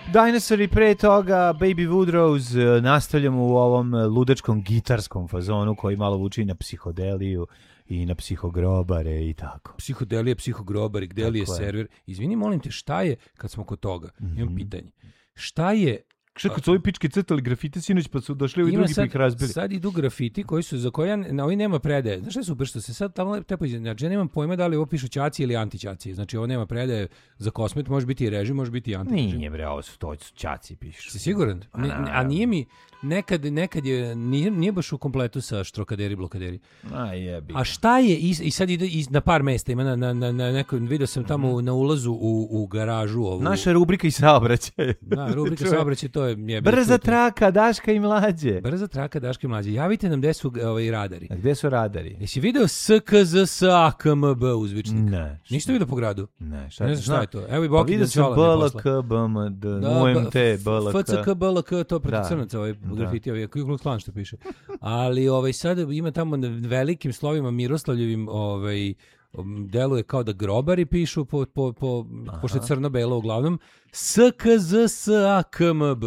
Dinosaur i pre toga Baby Woodrose. Nastavljamo u ovom ludačkom gitarskom fazonu koji malo vuči na psihodeliju i na psihogrobare i tako. Psihodelije, psihogrobari, gde li je server? Izvini, molim te, šta je, kad smo kod toga, imam pitanje, šta je... Šta kad su ovi pičke crtali grafite sinoć pa su došli ovi drugi pa ih razbili? Sad idu grafiti koji su, za koje na ovi nema predaje. Znaš šta je super što se sad tamo tepa izgleda? Znači ja nemam pojma da li ovo pišu ćaci ili antićaci. Znači ovo nema predaje za kosmet, može biti i režim, može biti i antirežim. Nije bre, ovo su to ćaci pišu. Si siguran? A nije mi, nekad je, nije baš u kompletu sa štrokaderi, blokaderi. A šta je, i sad ide na par mesta, ima na nekom, vidio sam tamo na ulazu u garažu ovu. Naša rubrika i saobraćaj. Da, rubrika saobraćaj, to je brza traka, Daška i mlađe. Brza traka, Daška i mlađe. Javite nam gde su radari. A gde su radari? Jesi video SKZSAKMB uzvičnik? Ne. Ništa vidio po gradu? Ne. Šta je to? Evo i Boki da čala. BLK, BMD, UMT, BLK. FCK, BLK, to protiv crnaca, grafiti, Ku Klan što piše. Ali sad ima tamo na velikim slovima Miroslavljevim deluje kao da grobari pišu pošto je crno-belo uglavnom. SKZSAKMB.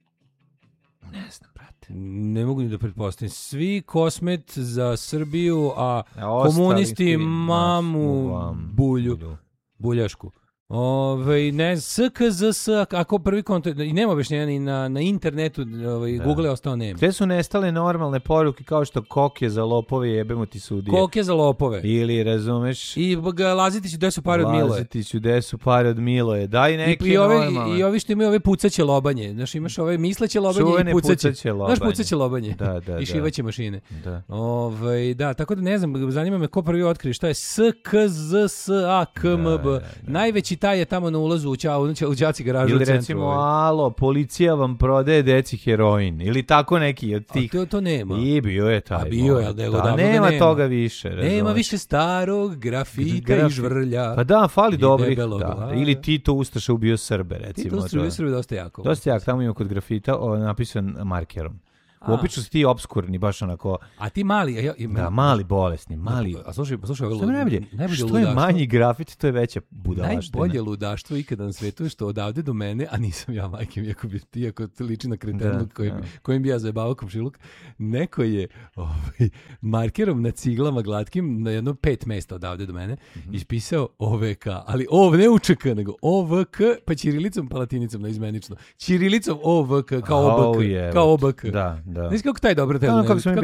Ne znam, brate. Ne mogu ni da pretpostavim. Svi kosmet za Srbiju, a komunisti mamu buljašku. Ne, SKZS, ako prvi kontakt, i nema objašnjenja ni na internetu, Google je ostao nema. Gde su nestale normalne poruke kao što kok je za lopove, jebemo ti sudije. Kok je za lopove. Ili, razumeš? I Lazitiću, gde su pare od Miloje. Lazitiću, gde su pare od Miloje. Daj neki normalne. I ovi što imaju ove pucaće lobanje. Znaš, imaš ove misleće lobanje čuvene i pucaće. Znaš, pucaće lobanje. Da. I šivaće mašine. Da. Da, tako da ne znam, zanima me ko prvi otkrije šta je SKZSAKMB. Najveći taj je tamo na ulazu u đaci garažu ili u centru. Ili recimo, alo, policija vam prodaje deci heroin. Ili tako neki od tih. To nema. I bio je taj. A bio je, ali da, nema toga više. Nema više starog grafita i žvrlja. Pa da, fali dobrih. Ili Tito Ustaša ubio Srbe, recimo. Tito Ustaša ubio Srbe dosta jako. Dosta jako, tamo ima kod grafita napisan markerom. Obično su ti obskurni, baš onako... A ti mali... Da, mali bolesni, mali... A slušaj, što je najbolje? Što je manji grafit, to je veća budalaština. Najbolje ludaštvo ikada na svetu je što odavde do mene, a nisam ja, majke mi, iako to liči na kretenluk kojim bi ja zajebavao komšiluk, neko je markerom na ciglama glatkim, na jedno 5 mesta odavde do mene, ispisao OVK, ali ne UČK, nego OVK, pa ćirilicom, pa latinicom, naizmenično. Ćirilicom OVK, kao OBK. Da. Znaš kako taj dobro teo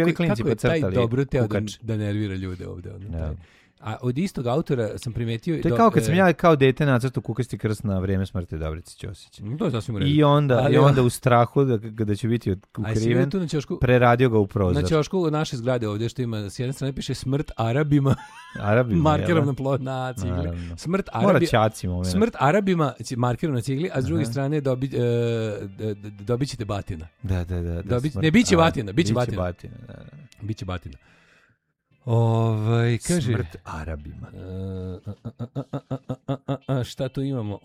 da nervira ljude ovde. A od istog autora sam primetio... To je kao kad sam ja kao dete nacrtao kukasti krst na vreme smrti Dobrice Ćosića. To je sasvim u redu. I onda u strahu da će biti ukriven, preradio ga u prozor. Na ćošku naše zgrade ovdje što ima, s jedne strane piše smrt Arabima, markerom na cigli. Smrt Arabima, markerom na cigli, a s druge strane dobit ćete batina. Da. Ne, bit će batina. Biće batina. Kaže, smrt Arabima. Šta tu imamo?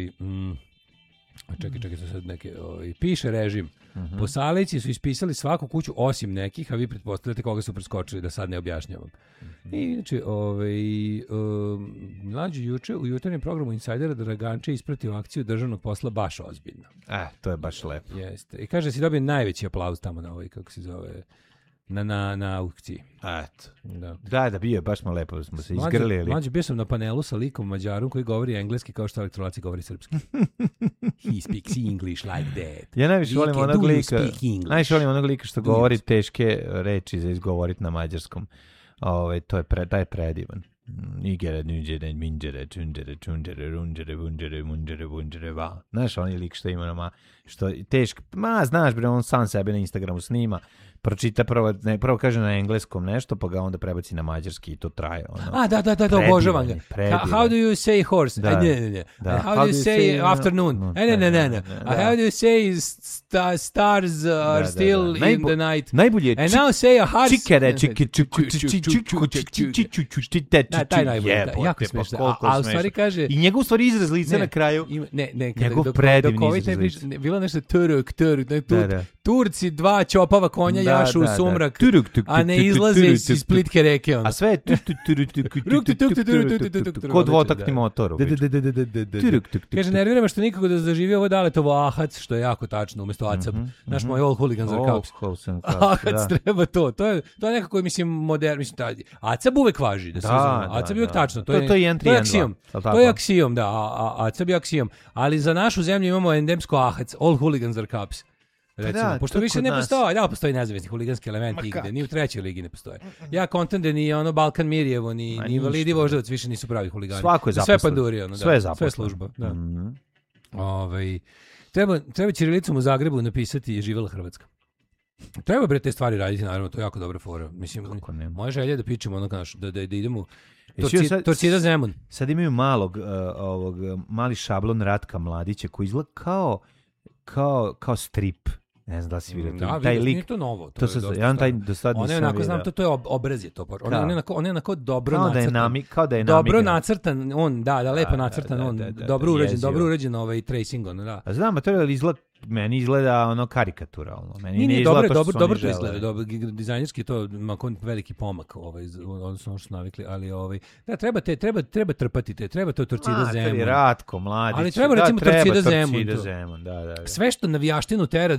Čekaj, to sad neke... piše režim. Posalici su ispisali svaku kuću osim nekih, a vi pretpostavljate koga su preskočili, da sad ne objašnjavam. I inače, mlađi juče u jutarnjem programu Insajdera Draganče ispratio akciju državnog posla baš ozbiljno. To je baš lepo. Jeste. I kaže da si dobio najveći aplauz tamo na kako se zove... Na aukciji. Eto. Da, bio je, baš smo lepo, smo se izgrlili. Mlađe, bio sam na panelu sa likom Mađarom koji govori engleski kao što elektrolaci govori srpski. He speaks English like that. Ja najviše volim onog lika što govori teške reči za izgovoriti na mađarskom. Taj je predivan. Nigere, njuđere, minđere, čunđere, čunđere, runđere, bunđere, munđere, bunđere, va. Znaš, onaj lik što ima što teško, znaš bre, on sam sebe na Instagramu snima, pročita prvo kaže na engleskom nešto, pa ga onda prebaci na mađarski i to traje. Da, obožavam ga. How do you say horse? Ne. How do you say afternoon? Ne. How do you say stars are still in the night? Najbolje je and now say a heart. Čikere, taj najbolje, jako smešno. A u stvari kaže... I njegov stvari izraz lice na kraju. Ne, njegov predivni izraz lice. Bilo nešto turk, Turci, 2 ćopava konja jašu u sumrak, a ne izlaze iz plitke reke. A sve je kod dvotaktni motor. Kaže, nervira me što nikako da zaživi ovo Daletovo ahac, što je jako tačno, umjesto acab. Naš moj All Hooligans Are Cups. Ahac treba to. To je nekako, mislim, modern. Acab uvek važi, da se uzmano. Acab je uvek tačno. To je aksijom. To je aksijom, da. Acab je aksijom. Ali za našu zemlju imamo endemsko ahac, All Hooligans Are Cups. Recimo, pošto više ne postoji, postoji nezavisni huliganski elementi igde, ni u trećoj ligi ne postoje. Ja kontam da ni ono Balkan Mirjevo, ni Invalidi Voždovac više nisu pravi huligani. Svako je zaposlen. Sve panduri, sve služba. Da. Treba ćirilicom u Zagrebu napisati živela Hrvatska. Treba bre te stvari raditi, naravno, to je jako dobra fora. Mislim, moja želja je da pičemo ono da idemo Torcida Zemun. Sad imaju mali šablon Ratka Mladića koji izgleda kao strip. Ne znam da si vidio. Da, taj lik. Nije to novo. On je onako, znam, to je obrazje to. On je onako dobro nacrtan. Kao da je dobro nacrtan, lepo nacrtan, dobro urađen ovaj tracing, da. A znam, to je meni izgleda ono karikaturalno. Meni nije dobro to izgleda. Dizajnerski to ima veliki pomak, odnosno ono što su navikli, ali da treba trpati treba to Torcida Zemun. Ratko Mladić. Ali treba recimo Torcida Zemun. Da. Sve što navijaštinu tera da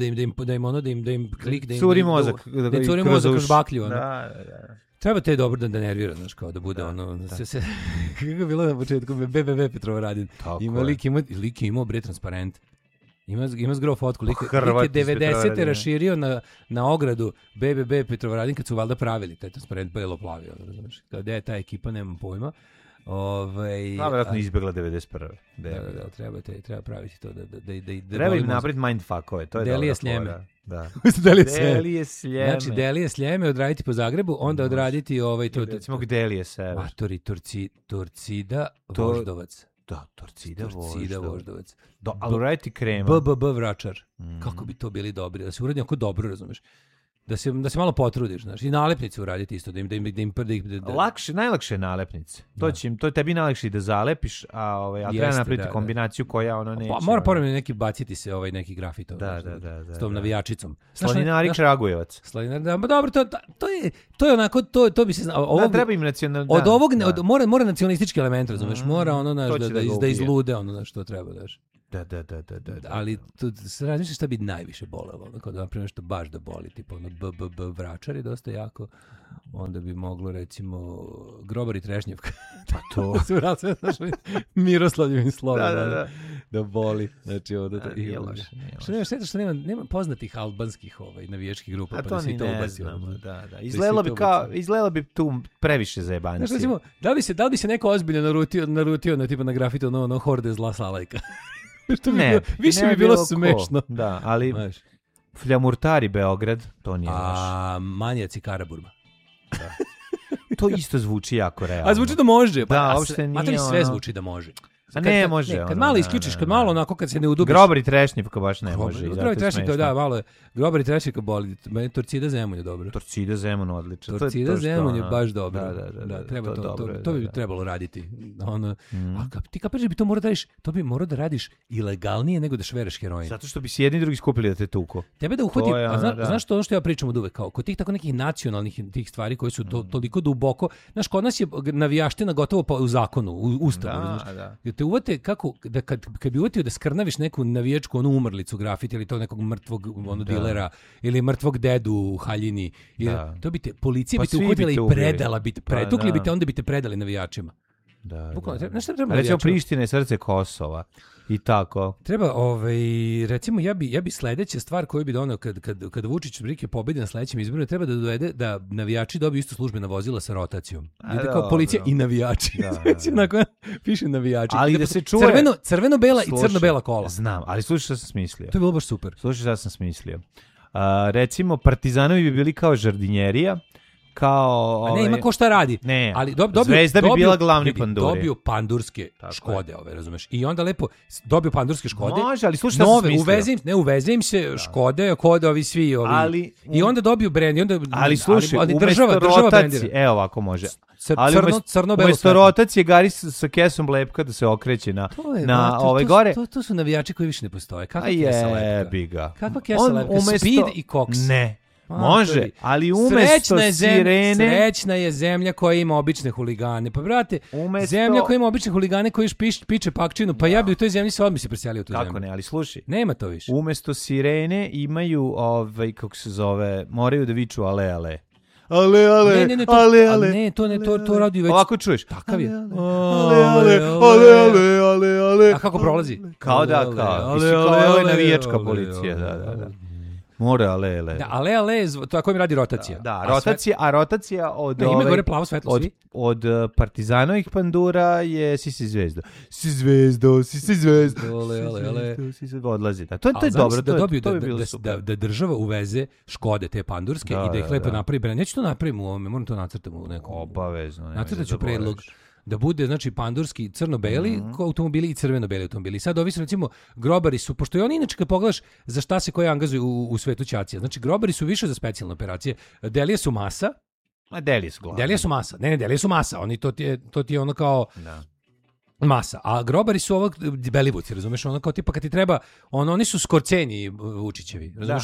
im klik, da im curi mozak kroz baklju. Da. Treba te dobro da nervira, znaš, kao da bude kako je bilo na početku BBB Petrovaradin. Lik je imao bre transparent. Ima zgro fotku. Lik je 90. raširio na ogradu BBB Petrovaradin kad su valjda pravili taj transparent belo-plavi. Gde je ta ekipa, nemam pojma. Vjerojatno izbjegla 91. Treba praviti to. Treba im napraviti mindfuckove, to je Delije Sljeme. Da. Delije Sljeme. Znači, Delije Sljeme odraditi po Zagrebu, onda odraditi recimo Delije Sever. Matori, Torcida, Voždovac. Da, Torcida Voždovac. Ali uraditi krema. BBB Vračar. Kako bi to bili dobri, da se uradi ako dobro, razumeš. Da se malo potrudiš, znaš, i nalepnice uraditi isto, da im najlakše je nalepnice. To je tebi najlakše da zalepiš, a treba napraviti kombinaciju koja ono neće. Mora povremeno neki baciti se neki grafit. Da. S tom navijačicom. Slaninarik Kragujevac. Da, dobro, to je onako, to bi se znao. Treba im nacionalno. Od ovog, mora nacionalistički element, razumeš, mora ono, da izlude ono što treba, daš. Da. Ali tu se razmišlja šta bi najviše bolelo, kao da napravim nešto baš da boli, tipa ono BBB Vračar je dosta jako, onda bi moglo recimo Grobar i Trešnjevka. Pa to. Miroslavljivim slovom, da boli. Znači ovdje to nije loše. Što nema poznatih albanskih navijačkih grupa, pa da se i to ubaci. Da. Izgledalo bi tu previše zajebanci. Znači, recimo, da bi se neko ozbiljno narutio na grafitu ono horde zla Salajka? Više bi bilo smešno. Da, ali Fljamurtari Beograd, to nije baš. Manjaci Karaburma. Da. To isto zvuči jako realno. A zvuči da može. Da, uopšte nije. Sve zvuči da može. Ne može. Kad malo isključiš, kad malo onako kad se ne udubiš. Grobar i Trešnjevka baš ne može. Grobar i Trešnjevka, da, malo je. Grobar i Trešnjevka boli. Meni Torcida Zemun je dobro. Torcida Zemun odlično. Torcida Zemun je baš dobro. Da, treba to bi trebalo raditi. A ti kapiš da bi to morao da radiš, to bi morao da radiš ilegalnije nego da švereš heroin. Zato što bi se jedni i drugi skupili da te tuku. Tebe da uhvati, znaš to ono što ja pričam od uvek, kao kod tih tako nekih nacionalnih tih stvari koje su toliko duboko, znaš, kod nas je navijaština gotovo pa u zakonu, u ustavu. Da te uvate kako da kad bi uvatio da skrnaviš neku navijačku onu umrlicu grafiti ili to nekog mrtvog dilera ili mrtvog dedu u haljini, to bi te policija bi te uhvatila i predala, pretukli bi te, onda bi te predali navijačima. Recimo Priština je srce Kosova i tako. Treba, recimo ja bi sledeća stvar koju bi doneo kad Vučić Brike pobedi na sledećem izboru, treba da dovede da navijači dobiju isto službena vozila sa rotacijom. Ide kao policija i navijači. Onako piše navijači. Ali da se čuje crveno-bela i crno-bela kola. Znam, ali slušaj šta sam smislio. To je bilo baš super. Slušaj šta sam smislio. Recimo Partizanovi bi bili kao žardinjerija, kao... A ne, ima ko šta radi. Ne, ali Zvezda bi bila glavni panduri. Dobio pandurske Škode, razumeš? I onda lepo dobio pandurske Škode. Može, ali slušaj šta sam smislio. Uveze im se Škode, kod ovi svi ovi. Ali, i onda dobiju brend. Ali slušaj, država rotacije, evo ovako može. Ali umesto rotacije Gari sa kesom lepka da se okreće na ove gore. To su navijači koji više ne postoje. Kakva kesa lepka? Kakva kesa lepka? Speed i Cox. Ne. Može, ali umesto sirene... Srećna je zemlja koja ima obične huligane. Pa brate, zemlja koja ima obične huligane koji još piče pakčinu, pa ja bi u toj zemlji se odmah se preselio u tu zemlju. Kako ne, ali slušaj. Nema to više. Umesto sirene imaju, kako se zove, moraju da viču ale. Ale. Ne, to radi već. Ovako čuješ. Takav je. Ale. A kako prolazi? Kao. Mislim kao je navijačka policija, da. More ale. Da, ale, tako mi radi rotacija. Da, rotacija od... Ime gore plavo svetlo svi. Od Partizanovih pandura je Si zvezdo. Si zvezdo. Ale. Odlazi. Da. To je dobro, to bi bilo super. Da država uveze Škode te pandurske i da ih lepo napravi brend. Ja ću to napravim u ovome, moram to nacrtam u nekom. Obavezno. Nacrtaću predlog. Da bude, znači, pandurski crno-beli automobili i crveno-beli automobili. Sad ovi su, recimo, grobari su, pošto i oni inače kad pogledaš za šta se koji angazuju u svetu ćacija, znači, grobari su više za specijalne operacije. Delije su masa. A Delije su glavne. Delije su masa. Ne, Delije su masa. Oni, to ti je ono kao... Da. Masa, a grobari su ovog Belivuci, razumeš, ono kao tipa kad ti treba, oni su Skorceni Vučićevi, razumeš,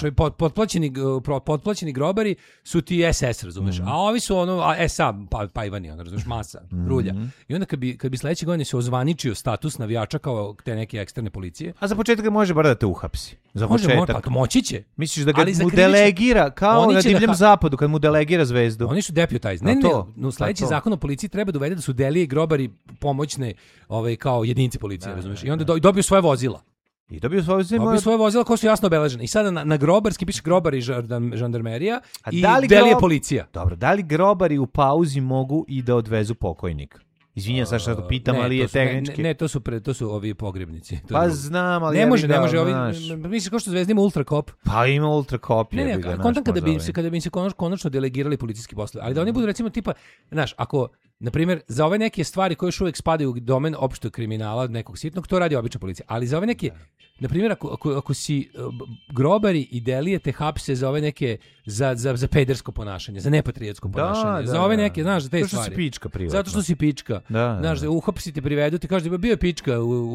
potplaćeni grobari su ti SS, razumeš, a ovi su SA, pa Ivani, razumeš, masa, rulja. I onda kad bi sledeće godine se ozvaničio status navijača kao te neke eksterne policije. A za početak može bar da te uhapsi. Za početak. Moći će. Misliš da ga mu delegira, kao na Divljem zapadu, kad mu delegira Zvezdu? Oni su deputized. Ne, sledeći zakon o policiji treba da uvede da su Delije i grobari pomoćne kao jedinice policije, razumiješ? I onda dobiju svoje vozila. Dobiju svoje vozila koja su jasno obeležene. I sada na grobarski piše grobari žandarmerija i Delije policija. Dobro, da li grobari u pauzi mogu i da odvezu pokojnika? Izvinjam se što to pitam, ali je tehnički... Ne, to su ovi pogrebnici. Pa znam, ali... Ne može, misliš kao što Zvezda ima ultrakop? Pa ima ultrakop, je. Ne, kontam kada bi se konačno delegirali policijski poslovi. Ali da oni budu, recimo, tipa, znaš, ako, na primjer, za ove neke stvari koje još uvijek spadaju u domen opštog kriminala, nekog sitnog, to radi obična policija. Ali za ove neke, na primjer, ako si grobari i Delije te hapse za ove neke, za pedersko ponašanje, za nepatriotsko ponašanje, za ove neke, znaš, za te stvari. Zato što si pička. Znaš, uhapsite, privedu, ti kažeš da bio je pička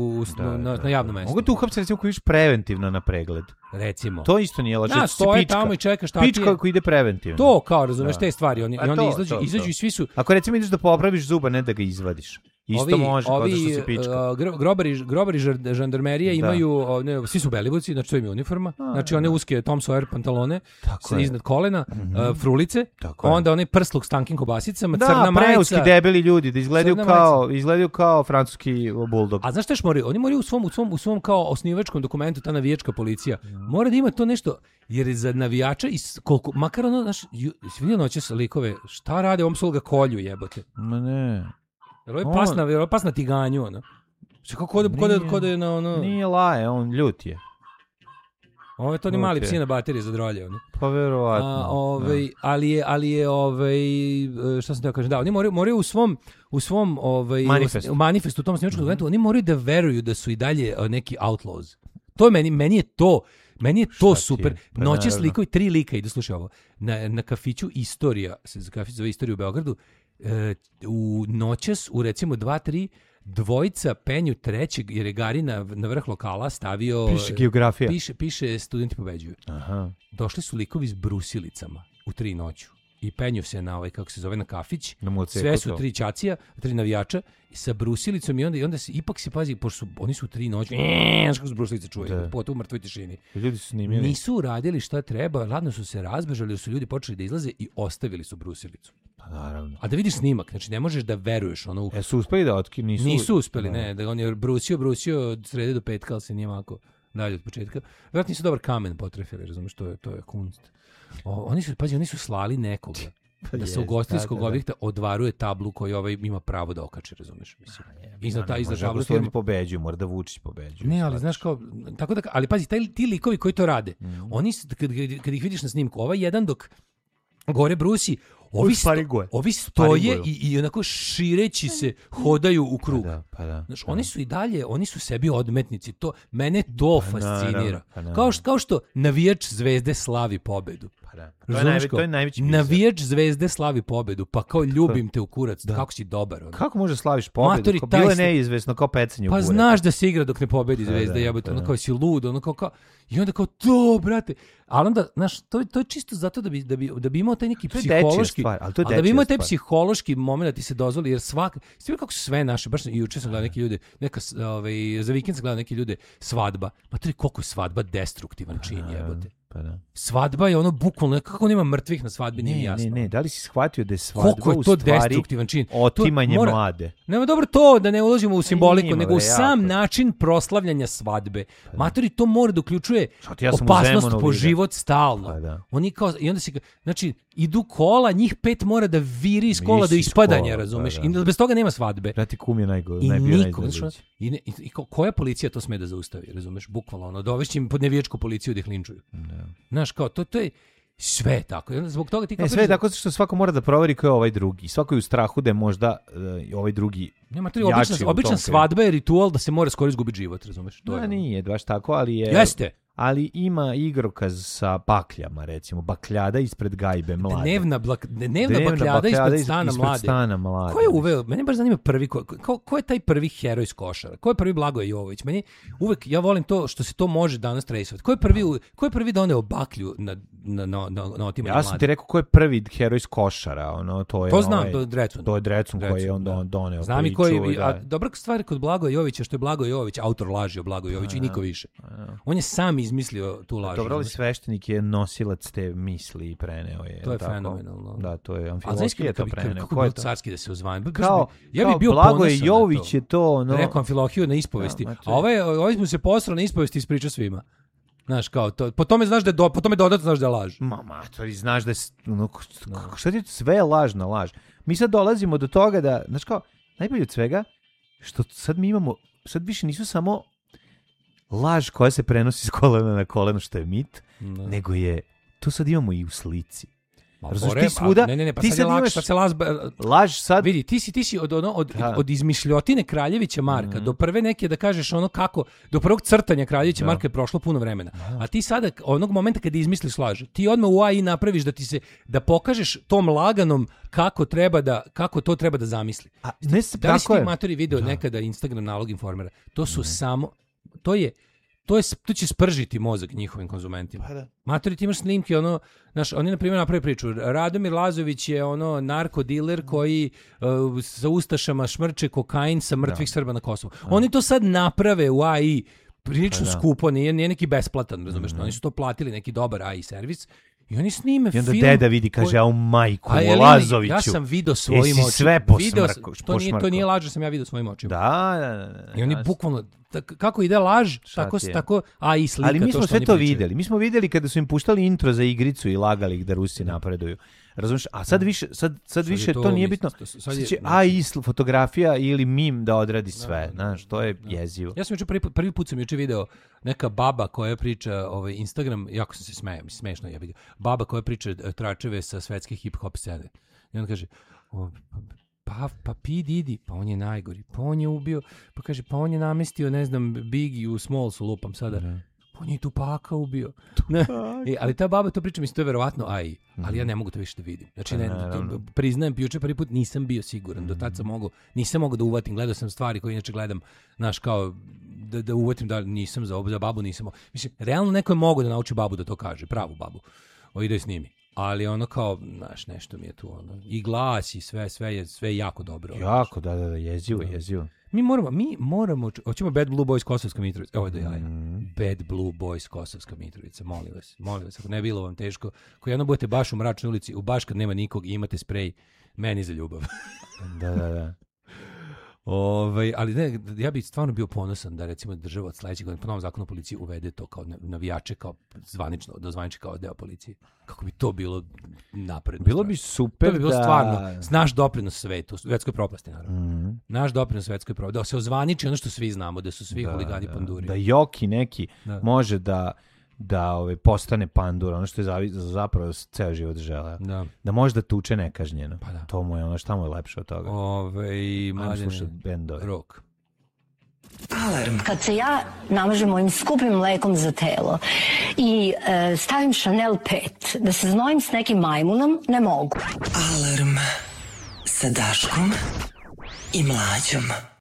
na javnom mjestu. Mogu te uhapsiti, recimo, koji iš preventivno na pregled. Recimo. To isto nije loše. Stoje tamo i čeka šta ti je. Pička koji ide preventivno. To, kao, razumeš, te stvari. I onda izađu i svi su... Ako recimo ideš da popraviš zuba, ne da ga izvadiš. Isto može, kao što si pička. Grobari žandarmerije imaju, svi su Belivuci, znači to im je uniforma, znači one uske Tom Sawyer pantalone, iznad kolena, frulice, onda onaj prsluk s tankim kobasicama, crna majica. Da, preuski debeli ljudi, da izgledaju kao francuski buldog. A znaš šta još moraju? Oni moraju u svom kao osnivačkom dokumentu, ta navijačka policija, mora da ima to nešto, jer je za navijača, makar ono, znaš, vidio noćas likove, šta rade, ovom su ga kolju, jebote. Ma ne. Ovo je pas na tiganju, ono. Kod je na ono... Nije laje, on ljut je. Ovo je to ni mali psi na baterije za drolje, ono. Pa verovatno. Ali je, šta sam teo kažem, da, oni moraju u svom manifestu, u tom snimčkom dokumentu, oni moraju da veruju da su i dalje neki outlaws. To je meni je to super. Noće slikovi, 3 lika, idu, slušaj ovo, na kafiću Istorija, kafić zove Istorija u Beogradu, u noćas, u recimo 2-3, dvojica penju trećeg, jer je Gari na vrh lokala stavio... Piše geografija. Piše studenti pobeđuju. Aha. Došli su likovi s brusilicama u 3 noću i penju se na kako se zove, na kafić. Sve su 3 ćacija, 3 navijača i sa brusilicom i onda se ipak se pazi, pošto oni su 3 noću, kako se brusilice čuje, po tu mrtvoj tišini. Ljudi su snimili. Nisu uradili šta treba, ladno su se razbežali, jer su ljudi počeli da izlaze i ostavili su brusilicu. Pa naravno. A da vidiš snimak, znači ne možeš da veruješ ono. Su uspeli da otkriju? Nisu uspeli, ne, da on je brusio od srede do petka, ali se nije mako dalje od početka. Vjerojatno nisu dobar kamen potrefili, razumiješ, to je kunst. Oni su slali nekoga da se u ugostiteljskog objekta odvaruje tablu koju ima pravo da okače, razumiješ, mislim. Iza tablu stoji pobeđuju, mora da Vučić pobeđuje. Ne, ali znaš kao, tako da, ali pazi, ti likovi koji to rade, oni kad ih vidiš na snimku, ovaj jedan dok gore brusi, Ovi stoje i onako šireći se hodaju u krug. Pa da. Znaš, oni su i dalje, oni su sebi odmetnici. Mene to fascinira. Kao što navijač Zvezde slavi pobedu. To je najveći bizar. Navijač Zvezde slavi pobedu, pa kao ljubim te u kurac, kako si dobar. Kako može slaviš pobedu? Bilo je neizvesno kao pecanje u kurac. Pa znaš da se igra dok ne pobedi Zvezda, jebote, ono kao si lud, ono kao i onda kao to, brate. Ali onda, znaš, to je čisto zato da bi imao taj neki psihološki, da bi imao taj psihološki moment da ti se dozvoli, jer svi kako su sve naše, baš juče sam gledao neki ljude, za vikend sam gledao neki ljude, svadba. Ma to je koliko je svadba destruktivan čin, jebote. Pa da. Svadba je ono bukvalno, kako nema mrtvih na svadbi, nije jasno. Ne, da li si shvatio da je svadba je u stvari otimanje mlade? Nema dobro to da ne ulazimo u simboliku, nego u sam način proslavljanja svadbe. Matori, to mora da uključuje opasnost po život stalno. Oni kao, i onda znači, idu kola, njih 5 mora da viri iz kola do ispadanja, razumeš? I bez toga nema svadbe. Brati, kum je najgore. I koja policija to sme da zaustavi, razumeš? Bukvalno, ono, dovešći im pod nevijačku policiju da ih linčuju. Znaš, kao, to je sve tako. Zbog toga ti kao sve je tako što svako mora da proveri ko je ovaj drugi. Svako je u strahu da je možda ovaj drugi jači. Obična svadba je ritual da se mora skoro izgubiti život, razumeš? Nije baš tako, ali je... Jeste. Ali ima igrokaz sa bakljama, recimo, bakljada ispred gajbe mlade. Dnevna bakljada ispred stana mlade. Ko je uveo? Mene baš zanima prvi, ko je taj prvi heroj iz košara? Ko je prvi Blagoje Jovović? Meni uvek, ja volim to što se to može danas trejsovati. Ko je prvi doneo baklju na otimanje mlade? Ja sam ti rekao ko je prvi heroj iz košara. Ono, to znam, to je Drecun. To je Drecun koji je on doneo. Znam i koji, a dobra stvar kod Blagoje Jovovića što je Blagoje Jovović autor laži o Blagoje Jovoviću i niko više. On je sam izmislio tu laž. Dobro, ali sveštenik je nosilac te misli i preneo je. To je fenomenalno. Da, to je Amfilohije je to preneo. Kako je carski da se ozvani? Ja bih bio Blagoje Jovović je to... Rekao Amfilohiju na ispovesti. A ovaj mu se posrao na ispovesti i ispriča svima. Znaš, kao, po tome dodatno znaš da je laž. Matori, znaš da je... Šta ti sve je lažna laž? Mi sad dolazimo do toga da, znaš kao, najbolje od svega, što sad mi imamo, sad više nisu samo laž koja se prenosi s kolena na koleno, što je mit, nego je, to sad imamo i u slici. Razumiješ, ti svuda, pa ti sad imaš laž sad... Vidi, ti si od izmišljotine Kraljevića Marka do prve neke, da kažeš ono kako, do prvog crtanja Kraljevića Marka je prošlo puno vremena. A ti sada, onog momenta kada izmisliš laž, ti odmah u AI napraviš da pokažeš tom laganom kako to treba da zamisli. Da li si ti matori video nekada Instagram nalog informera? To su samo, to će spržiti mozak njihovim konzumentima. Matori, ti imaš snimke, oni na primjer napravi priču. Radomir Lazović je narkodiler koji sa ustašama šmrče kokain sa mrtvih Srba na Kosovu. Oni to sad naprave u AI prilično skupo, nije neki besplatan, razumeš? Oni su to platili, neki dobar AI servis. I oni snime film. I onda deda vidi, kaže, u majku, u Lazoviću. Ja sam vidio svojim očima. Sve posmrko. To nije laž, sam ja vidio svojim očima. Da. I oni bukvalno, kako ide laž, tako AI slika. Ali mi smo sve to videli. Mi smo videli kada su im puštali intro za igricu i lagali ih da Rusi napreduju. Razumiješ? A sad više to nije bitno. Sad će AI fotografija ili mim da odradi sve. Znaš, to je jezivo. Ja sam prvi put sam juče video neka baba koja priča Instagram, jako sam se smejem, smešno je. Baba koja priča tračeve sa svetske hip-hop scene. I on kaže, pa P. Diddy, pa on je najgori, pa on je ubio, pa kaže, pa on je namestio, ne znam, Biggie u Smallsu, lupam sada. On je i Tupaka ubio. Ali ta baba to priča, mislim, to je verovatno AI, ali ja ne mogu to više da vidim. Znači, priznajem, juče prvi put nisam bio siguran, do tad nisam mogao da uvatim, gledao sam stvari koje inače gledam, znaš, kao, da uvatim da nisam za babu, nisam. Mislim, realno neko je mogao da nauči babu da to kaže, pravu babu, ide i snimi. Ali ono kao, znaš, nešto mi je tu, i glas i sve je jako dobro. Jako, da, jezivo. Mi moramo, hoćemo Bad Blue Boys Kosovska Mitrovica, ovo je do jaja. Bad Blue Boys Kosovska Mitrovica, molim vas, ako ne bilo vam teško, ako jedno budete baš u mračnoj ulici, baš kad nema nikog i imate sprej, meni za ljubav. Da. Ali ne, ja bih stvarno bio ponosan da recimo država od sledećeg godine po novom zakonu o policiji uvede to kao navijače, kao zvanično kao deo policije. Kako bi to bilo napredno. Bilo bi super. To bi bilo stvarno naš doprinos svetu, svetskoj propasti naravno. Naš doprinos svetskoj propasti. Da se ozvaniči ono što svi znamo, da su svi huligani panduri. Da Joki neki može da da postane pandur, ono što je zapravo ceo život želeo. Da može da tuče nekažnjeno. Pa da. To mu je ono, šta mu je lepše od toga. Mladine, rok. Alarm. Kad se ja namažem mojim skupim mlekom za telo i stavim Chanel 5, da se znojim s nekim majmunom, ne mogu. Alarm sa Daškom i Mlađom.